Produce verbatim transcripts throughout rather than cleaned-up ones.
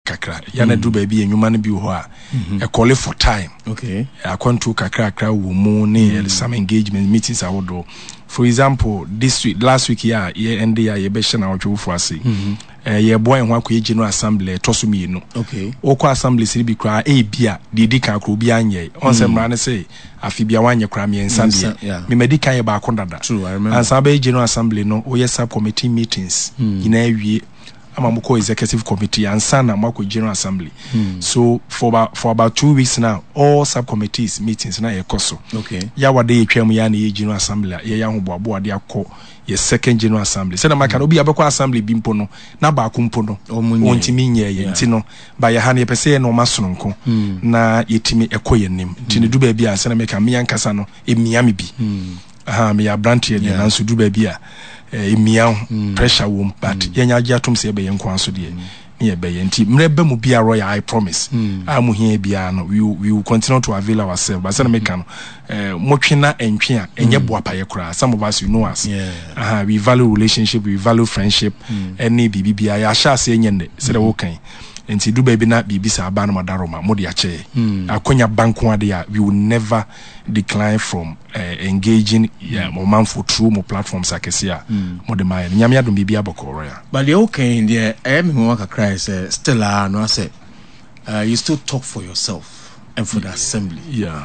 kakra ya na dru baby enwuma no bi ho a e call for time okay akwantu kakra kakra wo mu ne some engagement meetings awodo. For example, this week last week ya ye end ya ye be hye na otwofo ase eh ye boy ho akwa general assembly to so mienu okay okwa assembly siri bi kra e bia de di kan kro bi anye on se mra ne say afi bia wanye kra me ensa de me medical ye ba ko dada. True, I remember. And sabe general assembly no o ye sub committee meetings ina awie ama mko executive committee and sana mako general assembly. Hmm. So for about for about two weeks now, all subcommittees meetings na yekoso. Okay. Ya wade yetwam ya na ye general assembly ya ya hoboabo ade akọ ye second general assembly. Say na maka no bi abekọ assembly bi mpo no na ba ko mpo no. Ontimi nye ye nti no ba ya ha na yepese no masononko na yetimi ekoye nim. Nti ne du ba bi a say na meka me yankasa no emia me bi. Aha me ya branch ye na nso du ba bi a emia pressure wom but yenya agi atom se be yenko anso de ne be yenti mreba mu bia royal I promise a mu hia bia no we we will continue to avail ourselves but say na make no eh motwena entwe a enye boapa ye kura. Some of us you know us aha we value relationship, we value friendship any bibi bia ya sha se enye ne se de wo kan enti du baby na bibi sa aba no madaroma mo de ache akonya banko ade a we will never decline from uh, engaging yeah mo manfo through mo platforms akesia mo de mai nyame adom bibi abokoro ya. But the okay there I me waka cry say still ah no say uh, you still talk for yourself and for the assembly. Yeah.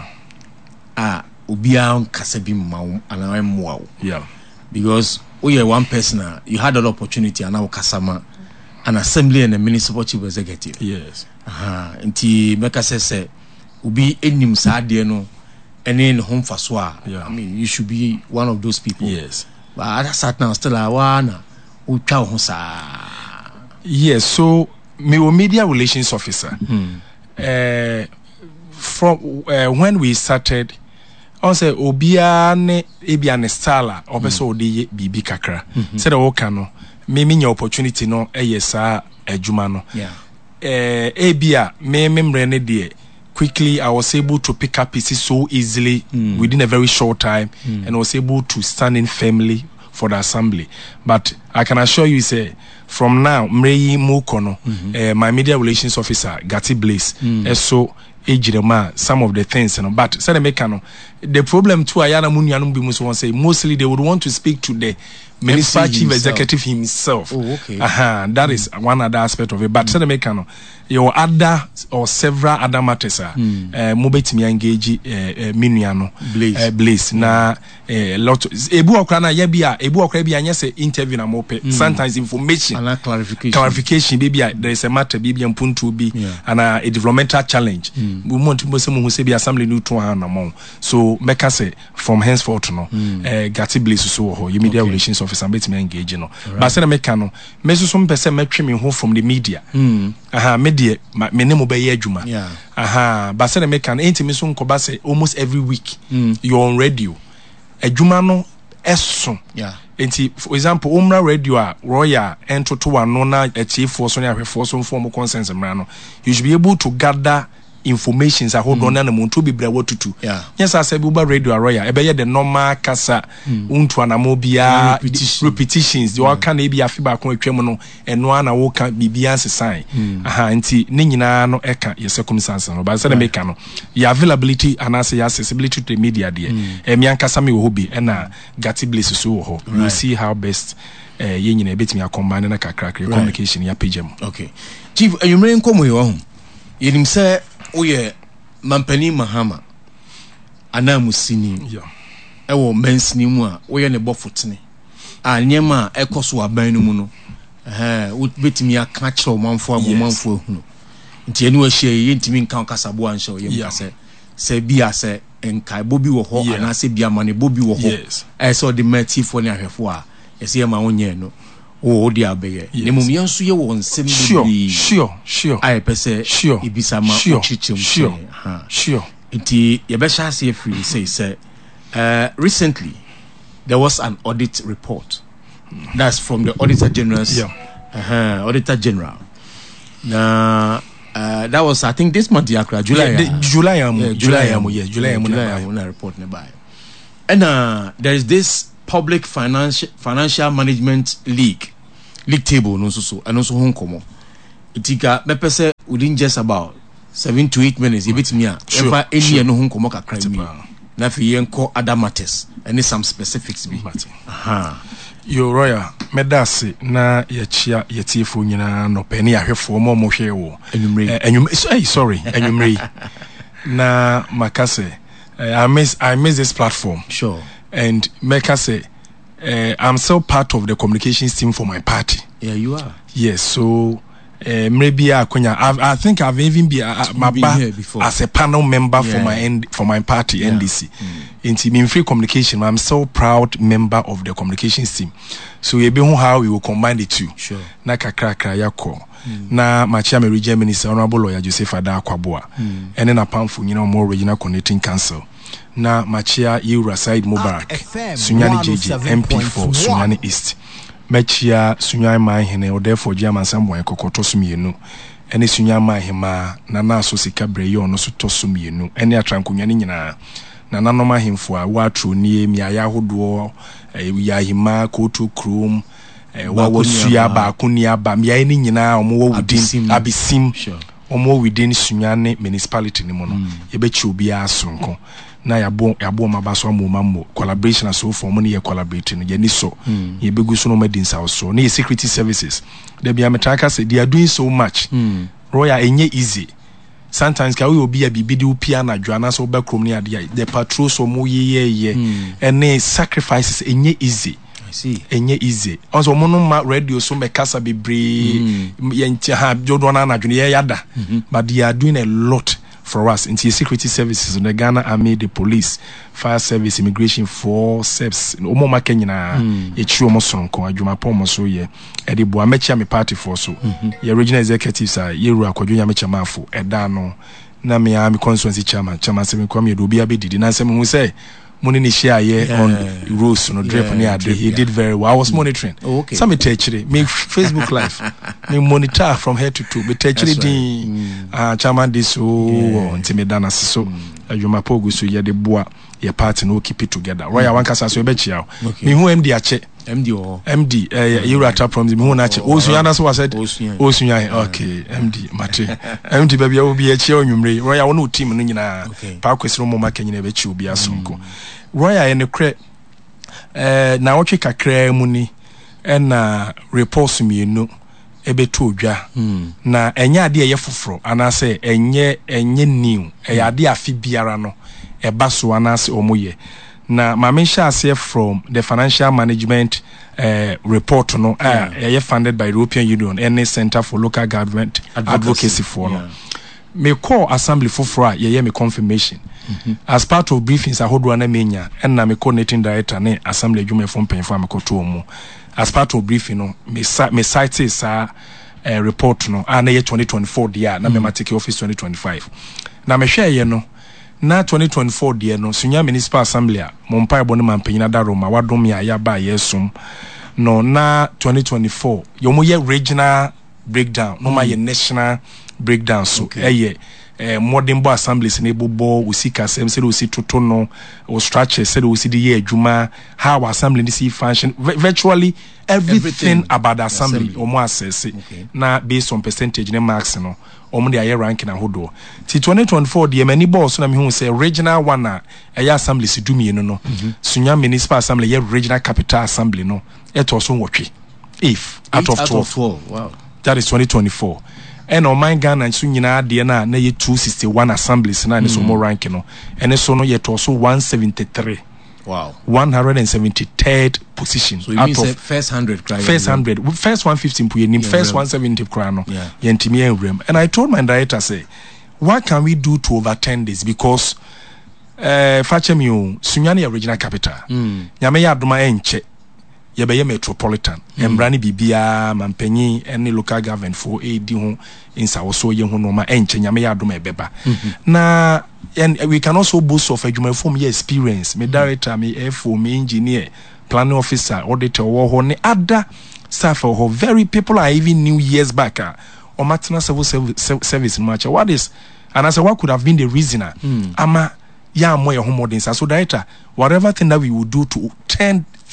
Ah obia on kasa bi ma ana mo yeah. Because we are one person uh, you had an opportunity and now kasama an assembly and a municipal chief executive. Yes. Aha. Nti meka say say ubi enim sa de no ene ne home faswa. I mean you should be one of those people. Yes. But other sat now still a wana utwa ho sa. Yes, so me o media relations officer. Hmm. Uh, from uh, when we started on say obia ne ebia ne stala obeso odi bibi kakra. Say the work no me me nya opportunity no eye sa adwuma no yeah eh ebia me memre ne de quickly I was able to pick up pieces so easily mm. within a very short time mm. and was able to stand in firmly for the assembly. But I can assure you say from now mreyi mukono mm-hmm. uh, my media relations officer Gati Blaze mm. eso ejirema some of the things you know, but say make no the problem too ayana munuanum bi muso won say mostly they would want to speak to the municipal chief executive himself. Oh, okay. Uh-huh. That mm. is one other aspect of it. But mm. make no your other or several other matters are mm. uh, mobetimi engage uh, uh, minuano Blaze, uh, Blaze. Mm. Na uh, lot ebu okra na ye bia ebu okra bia anya say interview na mope mm. sometimes information and clarification clarification bia there is a matter bia mpuntu bi yeah. and a, a developmental challenge mm. we want to say mu say bia assembly no to na mo so make us say from henceforth no mm. uh, Gati Blaze so ho your media okay. relations officer betimi engage no right. But say make no me so some person metwe me ho from the media mm. aha me de me ne mo be ye adwuma yeah aha but say make no intimi so nkoba say almost every week mm. you're on radio adwuma no eso yeah enti for example umra radio a royal entoto wano na achiefo so ne ahwefo so form consensus mra no you should be able to gather informations a hold on na muntu bi bra watutu yeah yes as uba radio royal e be the normal kasa untu anamo bia repetitions the all can e bia fiba kon atwam no eno ana wo ka bibia sesan aha nti ne nyina no eka ye circumstances no ba say na make no your availability and as your accessibility to the media there e mi ankasa me wo bi e na Gati Blaze so wo you see how best eh ye nyina betimi akombine na kakra communication ya pagem. Okay chief ayumre nkomo yo ho yenim say oye mampani Mahama anamusini yeah ewo mensini mu a oye ne bofotene a nyema ekoso aban no mu no eh wo betimi aka kire manfo amanfo ehunu nti enu ahie ye ntimi nka kasabo anhye oye mkase se bia se enkai bobi wo ho ana se bia mane bobi wo ho e so de matifo ne ahwefo a ese ye ma wonye no o di abeye ne mum yenso ye wo nsem bi sure sure ai pese sure ibisa ma ochichim sure ha sure nti ye be sha se free say say uh recently there was an audit report that's from the auditor general's yeah uh-huh, auditor general na uh that was I think this month yakra July yeah, the, July am yeah, July am yeah July am na report na by and uh there is this public financial financial management league league table no so so and also honkomo Itika me pese within just about seven to eight minutes you bit me ever any no ho komo kakra mi na fi yenko other matters and some specifics be aha yo royal medase na ye chia ye tiefo nyina no pe ne ahwefo mo mo hwe wo enumre enum sorry enumre na makase I miss I miss this platform sure and makase uh, I'm still part of the communications team for my party. Yeah, you are. Yes, so uh, maybe I, I think I've even been, uh, my been here before as a panel member yeah. for my N, for my party yeah. N D C. Mm. In free communication, I'm so proud member of the communications team. So we be how we will combine the two. Sure. Na kakra kakra yako. Mm. Na machia me region minister honorable lawyer Joseph Ada Akwaboa. Mm. And then a pamphlet, you know, more regional connecting council. Na machia Yura Said Mubarak Sunyani J J M P for Sunyani East machia Sunyani Mahine or therefore German Sambo Kokoto Sumienu any Sunyani Mahima Nana Sosika Breyo no Sutosumienu any atrankunyani na Nana no Mahim for Watru near Miayahudo Yahima Kotu Krum Wawosuya Bakunia Bamia any Nina or within Abisim or more within Sunyani municipality Nimono Yebechu Bia Sunko. Na yabo yabo mabaso amomammo collaboration so for money ye collaborating ye ni so mm. ye begu so no medin sa so na security services they be ametaka say they are doing so much mm. royal enye easy sometimes ka we obi a bibi di upia na dwana so ba krom ni ade the patrol so mo ye ye ye mm. and sacrifices enye easy I see enye easy also mo no ma radio so me kasa bebre mm. ye nti ha jodwana na dwene ye yada mm-hmm. but they are doing a lot for us into security services in the Ghana Army, the police, fire service, immigration force, no more makenya e chiwo mo sonko adwuma pon mo so ye e de boa mecha me party for so ye regional executives are ye ru akwadwo nya mecha mafo e da no na me am constituency chairman chairman se me kwam ye do bia be didi na se me hu say money ni share here yeah. on rules no drip yeah, near drip, he yeah. did very well. I was monitoring. Oh, okay. Some actually me Facebook live. Me monitor from head to toe. But actually the right. uh, chairman this so until me dana so you ma pogu so ye de boa your party no keep it together. Royal one kasa so be chia. Me who M D ache. M D or M D eh you rata from me who na ache. Osunya so said Osunya okay M D mate. M D baby obi ache onwumre. Royal one team no nyina pa kwesiro mo maka nyina be chi obi asonko. Royal ene kre eh na wotwe kakra mu ni na reports mienu ebeto odwa mm. na enye ade eye foforo anase enye enye new e ade afi biara no e baso anase omoye na ma mention ase from the financial management uh, report no yeah. uh, eye funded by European Union and Center for Local Government Advocacy, Advocacy for yeah. no me call assembly foforo ye ye me confirmation mm-hmm. as part of briefings ahodo na menya and na me coordinating director ne assembly adwuma from penfo amekoto omo as part of briefing no me me cite is a uh, report no ana ye twenty twenty-four dia na me matake office twenty twenty-five na me hwe ye no na twenty twenty-four dia no Sunya municipal assembly a mompa ebo ne mampanyina da Roma wadom ya ya ba yesum no na twenty twenty-four yomo ye regional breakdown no mm. ma ye national breakdown so okay. eh eh modern bo assemblies na ebobo usika sem se usi toto no or structure se usi di ye adwuma how assembly see function virtually everything, everything about the assembly omo assess okay. na based on percentage ne marks no omo de aye ranking ahodo ti twenty twenty-four de many boss na me hu say regional one na aye assembly si dumi no no mm-hmm. Sunya municipal assembly ye regional capital assembly no it also wotwe if out of twelve wow that is twenty twenty-four and on my Ghana so nyina de na na ye two sixty-one assemblies na ne so more ranking no and so no yet also one seventy-three wow one hundred seventy-third position so out of first one hundred cry first one hundred first one fifty pu ye first one seventy cry no ye ntimi enrem and I told my director say what can we do to overturn this because eh uh, fachem you Sunya na regional capital mm. nyame ya adoma enche ye be metropolitan mm. embrani bibia mampanyi ene local government for ed ho insa wo ye ho no ma enche nyame ya adoma ebeba mm-hmm. na and we can also boast of adwuma form ye experience me director me F O me engineer planning officer auditor wo ho ne other staff ho very people are even new years back uh, or matna civil service much what is and I said what could have been the reason mm. ama ya mo ye ho modern so director whatever thing that we would do to turn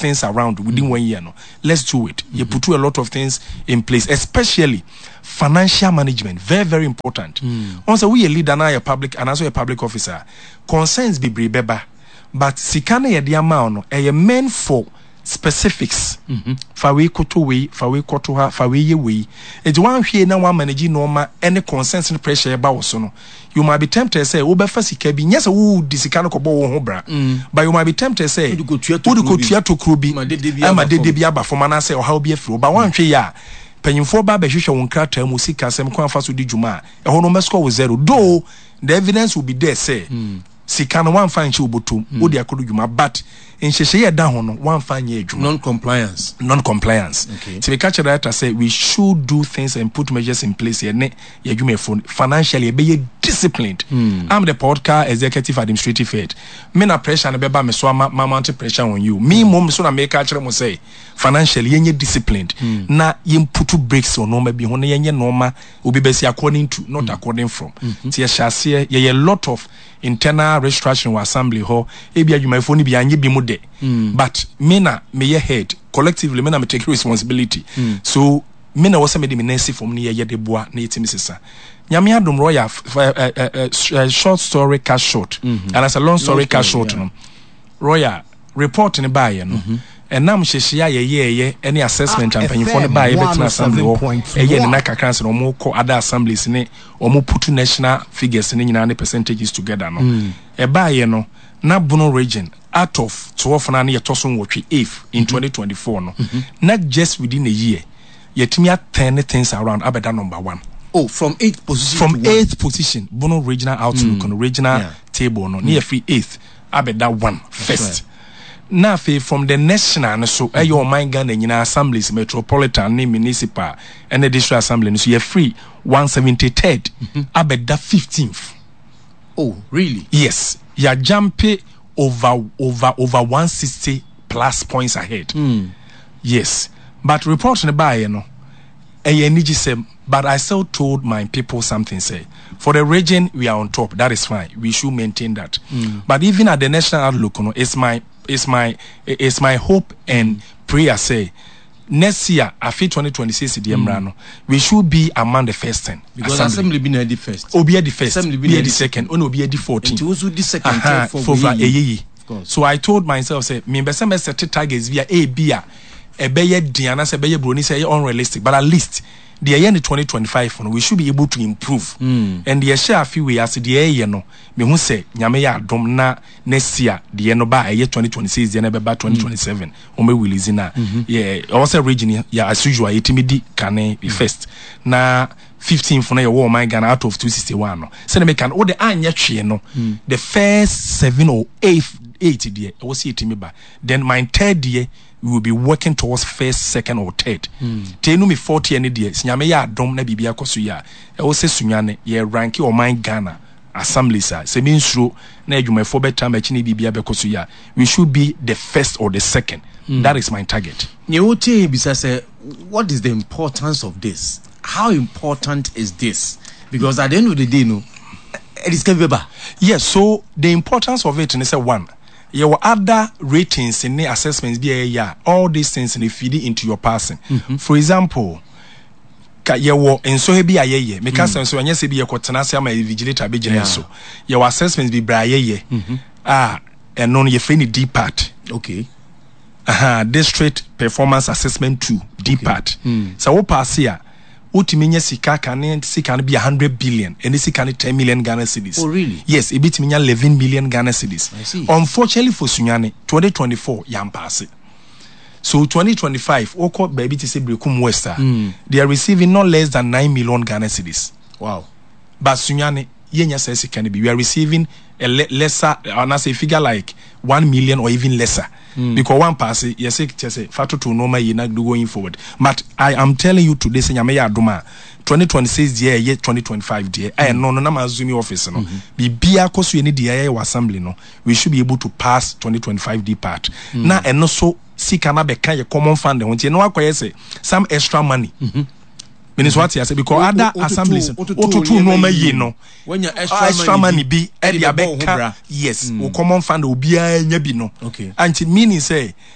things around within mm. one year. No, let's do it. Mm-hmm. You put a lot of things in place, especially financial management. Very, very important. Mm. Also, we a leader now, a public, and also a public officer. Concerns be beba, but sikana ye di amount a meant for specifics. Mm-hmm. Fa we koto we, fa we koto ha, fa we ye we. It's one here now one manage normal any concerns and pressure about so no. You might be tempted to say, Oba Fasika be yes, who disikano kobo hobra. But you might be tempted to say, Who go to Krubi, Emma de Biaba for Manase or how be a flu. But one tree ya. Penny for Baba Shisha won't crack her musika, some confasu di Juma. A honomasco was zero. Though the evidence will be there, say. Sikano one fine chubutu, Udi Akuduma, but in Sheshia down one fine year. Non compliance. Non compliance. Okay. So we catch that I say we should do things and put measures in place here. You give me a phone financially, be disciplined. Mm. I'm the podcast executive administrative head. Me na pressure and beba me so my mounting pressure on you. Me mom so na make catch them say financially you disciplined. Mm. Na you put two breaks on no maybe when you normal will be based according to not mm. according from. See mm-hmm. a lot of internal registration or assembly ho ebi adwuma phone bi anye bi mu de mm. but me na me ye head collectively me na me take responsibility mm. so me na wose me de me nasi from ne ye de boa na yetimi sesa nyame adom royal uh, uh, uh, short story cash short mm-hmm. and as a long story cash short yeah. no royal report ne ba ye no mm-hmm. and nam hyehyia ye ye ye any assessment campaign for ne ba ye betina assembly ho e ye ne na kakran se no mo ko other assemblies ne omo put national figures ne nyina ne percentages together no mm. e ba ye no na Bono region out of twelve na ne yetoso nwotwe eighth in mm-hmm. twenty twenty-four no mm-hmm. not just within a year yetimi ten things around abeda number one. Oh, from eighth position from to eighth position Bono regional outlook mm. on the regional yeah. table no mm. near free eighth abeda one first. Now, from the national, so mm-hmm. your mind Ghana in assemblies, metropolitan, municipal, and the district assembly, so you're free one seventy-third, mm-hmm. abeda fifteenth. Oh, really? Yes, you're jumping over over over one sixty plus points ahead. Mm. Yes, but reporting the buy, you know, but I still told my people something. Say for the region, we are on top. That is fine. We should maintain that. Mm. But even at the national outlook, you know, it's my It's my it's my hope and prayer. Say next year, after twenty twenty-six, mm. we should be among the first ten. Because assembly be the first. Or be the first. Assembly be the second. Or no be the fourteen. And also the second. Uh-huh, for for a year. So I told myself, say, me be some set targets via A B A. A beye Diana say beye broni say unrealistic, but at least the year in twenty twenty-five, we should be able to improve. Mm. And the share few we as the year no, me who say nyame ya dom na next year the year no ba year twenty twenty-six, the year ba twenty twenty-seven. O me will is na yeah. Also region yeah as usual itimidi can be first na fifteen for na your my Ghana out of two sixty-one. No, so they can all the anya three no the first seven or eight eight there. I was see it me ba then my third year. We will be working towards first, second, or third. Tenu me forty any day. Sinyame ya dom na bibia kosu ya. E o se sunyane ye ranki o mind Ghana assembly sa. Se minsro na edwuma for better machine bibia be kosu ya. We should be the first or the second. Mm. That is my target. Nyewote bisa say, what is the importance of this? How important is this? Because at the end of the day, no, it is Keveba. Yes. So the importance of it is a one. Your other ratings in the assessments be a yeah, all these things in the feed into your person. Mm-hmm. For example, your and so he be a ye because so when you say be a quotanasi my vigilator be so your assessments be bra ye ah and non ye friendly D part. Okay. Uh-huh. District performance assessment two D part. Okay. Mm. So what pass here? Utiminya sika can sika be a hundred billion and this can ten million Ghana cedis. Oh really? Yes, it beat me eleven million Ghana cedis. I see. Unfortunately for Sunyane, twenty twenty-four yam pass it. So twenty twenty-five, Oko baby to say Brekum Wester, mm. they are receiving not less than nine million Ghana cedis. Wow. But Sunyane, Yenya says it can be. We are receiving a le- lesser, or say figure like one million or even lesser. Mm. Because one pass, yes, just say fato to normal you're not going forward. But I am telling you today, say Yameya Duma, twenty twenty-six year, year twenty twenty-five year. I no no na mazumi office no. Be bia koso any D I A assembly no. We should be able to pass twenty twenty-five D part. Mm. Na and also see can be kind of common fund. When you know what say some extra money. Mm-hmm. Means what I say because other assemblies auto two normal ye no when your extra, extra money be e dia be yes o common fund obi anya bi no okay and it meaning say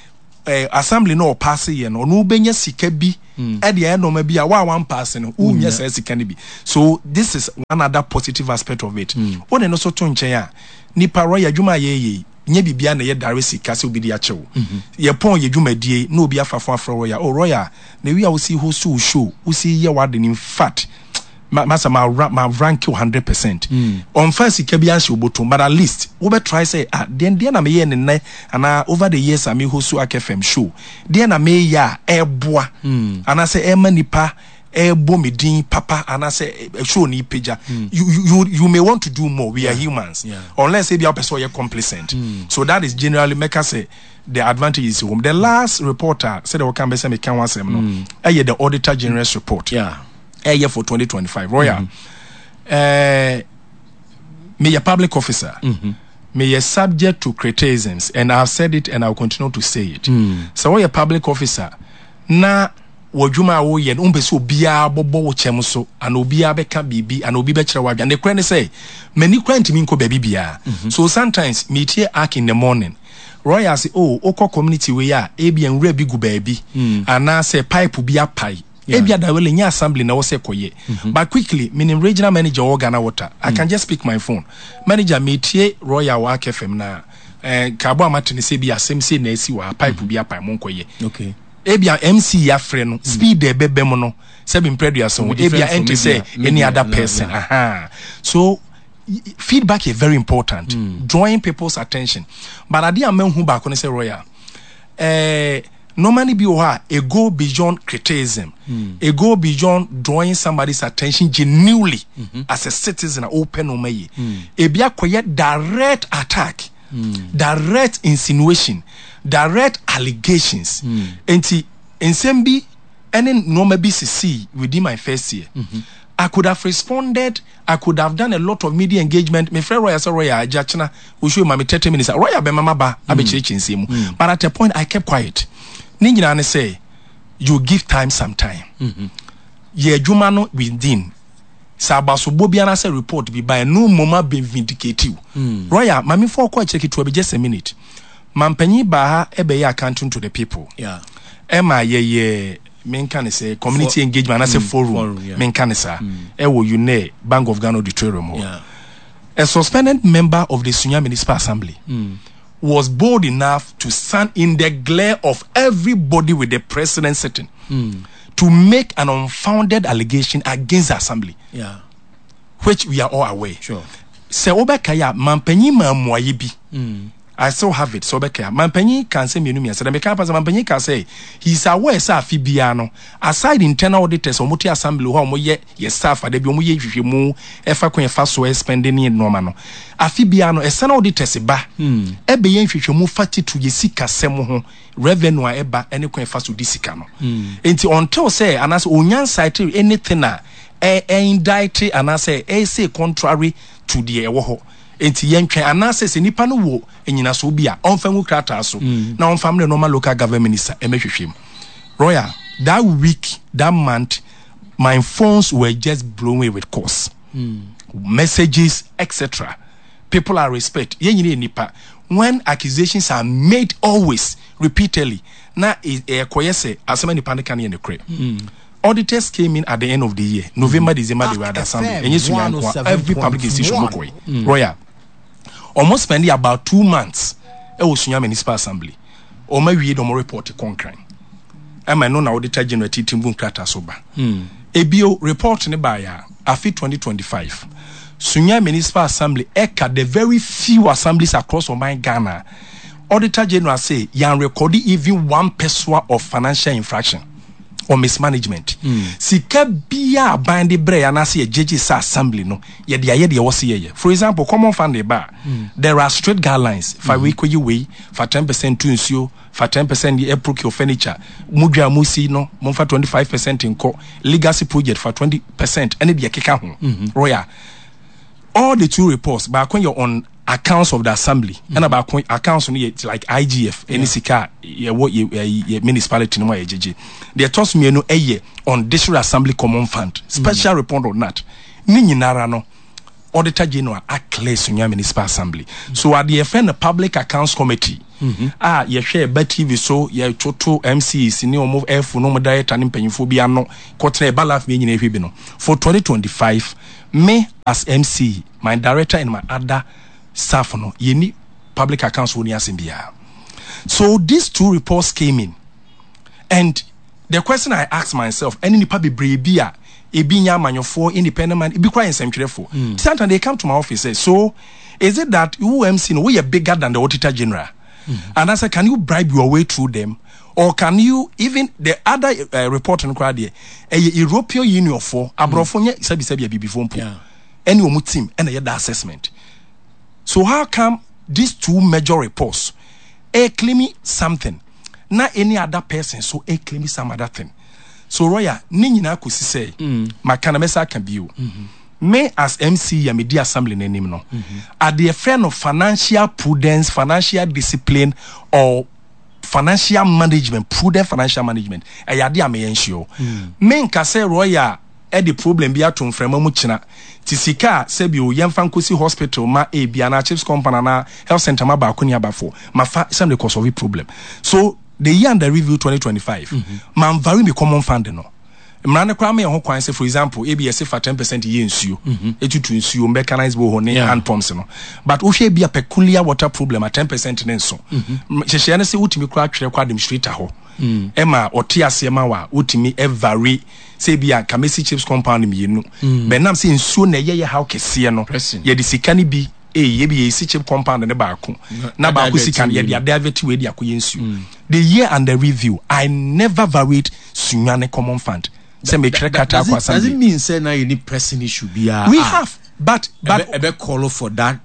eh, assembly no pass ye no no benya sika bi e de e no ma bi a wa wan pass no u nya sa sika ne bi. So this is one other positive aspect of it. One no so to nchen a nipa ro ya dwuma ye ye nya bibia na ye dare sika se obi di achewo ye pon ye dwumadie na obi afafo afro ya o roya na wi a wo si ho so show wo si ye wade in fact masa ma ma rank one hundred percent on first sika bi anse obotom, but at least we be try say ah den den na me ye ne ne ana over the years am ho so akfm show den na me ya eboa ana say e manipa ebo medin papa and I say show ni page. You you you may want to do more. We yeah. are humans. Yeah. Unless maybe our person you're complacent. Mm. So that is generally make us say the advantage is home. The last reporter said we can be say me can one sem no. Eh the Auditor General's report. Yeah. Eh for twenty twenty-five. Royal. Mm-hmm. Uh me a public officer. Mm-hmm. May a subject to criticisms, and I've said it and I'll continue to say it. Mm. So we a public officer na wodwuma wo ye no mpese obia bobo wo chem so ana obia beka bibi ana obi be kire wadwa ne kra ne say mani kra ntimi nko baby bia. So sometimes me tie ark in the morning royal say oh okọ community we ya ebia nwura bi gu baby ana say pipe bi apai ebia da wele nya assembly na wo say koye. But quickly meaning regional manager Ghana Water I can just pick my phone manager me tie royal wa F M na eh kabo amatene say bi asem say na esi wa pipe bi apai mon koye. Okay. Ebia M C ya frɛ no speed e bebe mo no se be impredia so ebia enti say any other person. Aha. So feedback is very important. Mm. Drawing people's attention. But ade amanhu ba ko ne say royal eh normally bi o ha a go beyond criticism. Mm. A go beyond drawing somebody's attention genuinely mm-hmm. as a citizen open o maye. Mm. Ebia koye direct attack. Mm. Direct insinuation, direct allegations. Mm. Enti ensembi any normal B C C within my first year. Mm-hmm. I could have responded. I could have done a lot of media engagement. My friend Roya said Roya Jachna will show me thirty minutes. Roya be mama ba abechichi nsemu. But at a point I kept quiet. Ninjina ne say you give time some time. Mm-hmm. Ye juma no within. Sabaso Bobiana say report be by no moment be vindicative. Mm. Roya, mami for quite check it to be just a minute. Mampenyi baha ebe ya accounting to the people. Yeah. Emma ye ye men can say community for, engagement I say mm, forum, forum yeah. men can say mm. Ewo you ne Bank of Ghana auditorium. Yeah. A suspended member of the Sunya Municipal Assembly mm. was bold enough to stand in the glare of everybody with the president sitting. Mm. To make an unfounded allegation against the assembly, yeah, which we are all aware. Sure. Se obekaya mampenyi mamwaye bi. Mm. I still have it. So obekaya mampenyi can say menu me say me can pass mampenyi can say he's aware say afibia no aside internal auditors omuti assembly ho omoye ye staff ade bi omoye hwehwemu efa kwen fa so spending ni normal no afibia no external auditors ba mm. ebe ye hwehwemu fati to ye sika sem ho revenue eba ene kwen fa so di sika no mm. enti until say anas onyan site anything na e, e indict anas e say contrary to the ewo ho enti yentwe anase se nipa no wo enyina so bia onfa ngu krata so mm. na onfa mle normal local government minister emehwehwem royal that week that month my phones were just blown away with calls mm. messages etc. People are respect yenyine nipa when accusations are made always repeatedly na e koyese asema nipa ne kan ye ne kre. Auditors came in at the end of the year November mm. December they were at assembly every public institution mokoi mm. royal almost spending about two months e wo Sunya Municipal Assembly o ma wie do mo report concrete am I know na Auditor General titimbu krata so ba mm. ebio report ne ba ya afi twenty twenty-five Sunya Municipal Assembly eka the very few assemblies across Oman Ghana Auditor General say yan record even one person of financial infraction or mismanagement. Mm. Sika biya bandi bre anasi ye jeji sa assembly no ye dia ye dia wasi ye. For example, common fund ba mm. there are strict guidelines for we ko we for ten percent to nsio for ten percent ye procure furniture mudwa musi no mo for twenty-five percent inko legacy project for twenty percent ene dia keka ho. Mm-hmm. Royal all the two reports ba when you're on accounts of the assembly mm-hmm. and about accounts on it like I G F any sika ye what ye municipality no ye jeje they toss me no eye on district assembly common fund special mm-hmm. report on that ni nyinara no Auditor General acclare Sunya Municipal Assembly. Mm-hmm. So at the friend the Public Accounts Committee, mm-hmm. ah, you share bet T V so you total M C is in your move F no more diet and impanyphobia no quarter balaf me in every for twenty twenty-five. Me as M C, my director and my other staff no ye need public accounts woni asembia. So these two reports came in, and the question I asked myself, any nipa be brebia ebinya manyo independent man, it be quite for. Mm. Sometimes they come to my office say, so is it that you M C no we are bigger than the Auditor General? Mm-hmm. And I said, can you bribe your way through them? Or can you even the other uh, report on crowd here a European Union for abrofonya sabi sabi bibi phone any omu team and a that assessment. So how come these two major reports a claiming something, not any other person so a claiming some other thing? So Roya, Nina could say, my canamesa can be you. Me as M C ya media assembly name no. Are the friend of financial prudence, financial discipline, or financial management, prudent financial management? I adi am ensure. Me nka say Roya e the problem bi atom frema mu kina. Tisika sebi o yemfa nkosi hospital ma e bia na chips company na health center ma ba akoni abafo. Ma fa some the cause of the problem. So the year under review twenty twenty-five, mm-hmm. man vary me common fund no. Mrane kwa me ho kwan say for example, A B S for ten percent ye nsuo, etutu nsuo mechanized bo ho ne hand pumps no. But wo hwe bia peculiar water problem at ten percent ne nso. Hye ne say utimi kra twere kwa administrator ho. Ema oti ase ma wa utimi e vary say bia Kamesi chips compound mi yenu. Benam say nsuo na ye ye how kese no. Ye de sika ni bi eh ye bi ye si chip compound ne ba ko na ba ko sika ye dia divert we dia ko yensu. The year under review I never varied Sunyane common fund. Say me kata kwa does it mean say now you need pressing issue bia we have but but a be call for that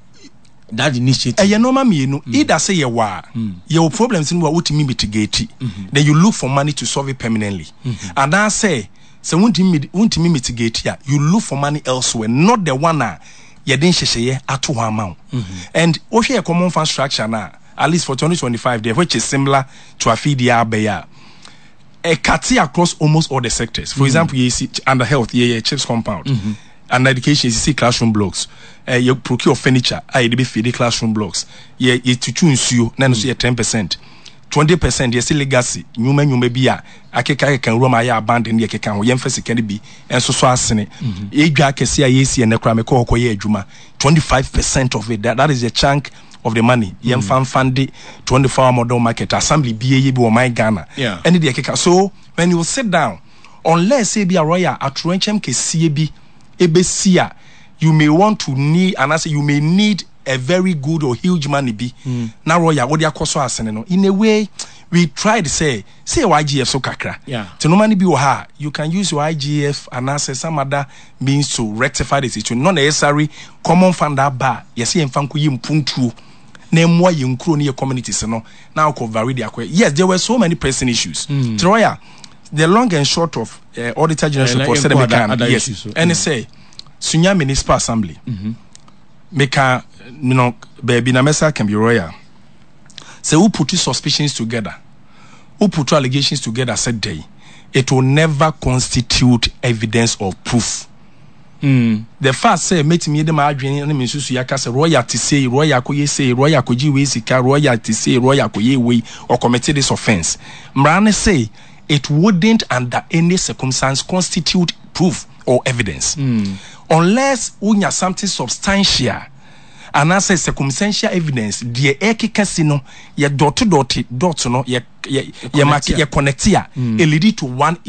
that initiative eh normal me no either say ye wa your problems in what ultimately mitigate then you look for money to solve it permanently and I say so won't won't mitigate ya you look for money elsewhere not the one na ye den hyehyeye ato ho amount and o hwe common fund structure na at least for twenty twenty-five there which is similar to Afidia Abeya a cut across almost all the sectors. For mm-hmm. example, you see under health, yeah, yeah, chips compound. Mm-hmm. Under education, you see classroom blocks. Uh, you procure furniture, I be feed classroom blocks. Yeah, you to choose you, then you ten percent. Twenty percent, you see legacy. You may you may be a akeka can room I abandon ye can emphasis can be and so so asene. E ga kesi a yesi and necrame ko koye juma. Twenty-five percent of it, that, that is a chunk of the money. Yem fan fund twenty-four hour model market assembly B A B or my Ghana. Yeah. And the so when you sit down, unless say be a royal at Trenchem ke C B ebesia, you may want to need and I say you may need a very good or huge money be now royal what dia koso asene no. In a way we try to say say Y G F so kakra. Yeah. To no money be ha you can use your I G F and I say some other means to rectify the situation. Not necessary common fund that bar. Yes, you fanku yim puntu. Name why you include your communities no now could vary their yes there were so many pressing issues mm. Troya the long and short of uh, Auditor General report said we can yes issues, so. And mm. say Sunya Municipal Assembly mm-hmm. make a you know baby na mesa can be royal say who put two suspicions together who put two allegations together said day it will never constitute evidence of proof. Mm. The first say make me dem adwene na me susu ya kase royal to say royal ko ye say royal ko ji we sika royal to say royal ko ye we or committed this offense. Mrane say it wouldn't under any circumstance constitute proof or evidence mm. unless unya something substantial and I say circumstantial evidence the ekekasi no ye dot dot dot no ye ye ye connect ya e lead to one